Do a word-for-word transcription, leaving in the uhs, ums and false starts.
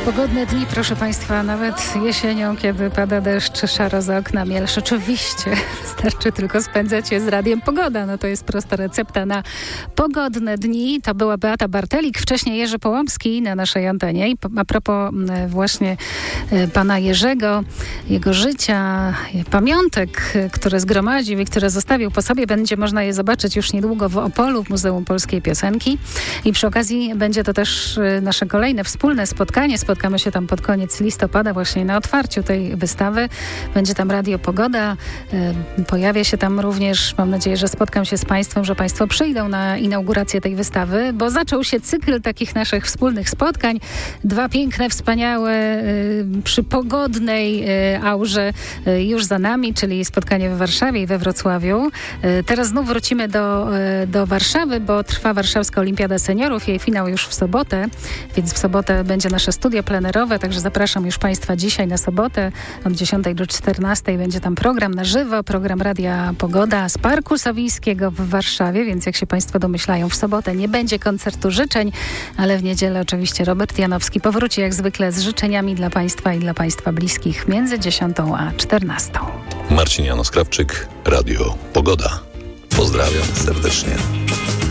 Pogodne dni, proszę Państwa, nawet jesienią, kiedy pada deszcz, szaro za oknami, ależ oczywiście wystarczy tylko spędzać je z Radiem Pogoda. No to jest prosta recepta na pogodne dni. To była Beata Bartelik, wcześniej Jerzy Połomski na naszej antenie. I a propos właśnie pana Jerzego, jego życia, pamiątek, które zgromadził i które zostawił po sobie, będzie można je zobaczyć już niedługo w Opolu, w Muzeum Polskiej Piosenki. I przy okazji będzie to też nasze kolejne wspólne spotkanie. Spotkamy się tam pod koniec listopada właśnie na otwarciu tej wystawy. Będzie tam Radio Pogoda. Pojawia się tam również, mam nadzieję, że spotkam się z Państwem, że Państwo przyjdą na inaugurację tej wystawy, bo zaczął się cykl takich naszych wspólnych spotkań. Dwa piękne, wspaniałe, przy pogodnej aurze już za nami, czyli spotkanie w Warszawie i we Wrocławiu. Teraz znów wrócimy do, do Warszawy, bo trwa Warszawska Olimpiada Seniorów. Jej finał już w sobotę, więc w sobotę będzie nasze studio plenerowe, także zapraszam już Państwa dzisiaj na sobotę od dziesiątej do czternastej. Będzie tam program na żywo, program Radia Pogoda z Parku Sawińskiego w Warszawie, więc jak się Państwo domyślają, w sobotę nie będzie koncertu życzeń, ale w niedzielę oczywiście Robert Janowski powróci jak zwykle z życzeniami dla Państwa i dla Państwa bliskich między dziesiątą a czternastą. Marcin Janusz-Krawczyk, Radio Pogoda. Pozdrawiam serdecznie.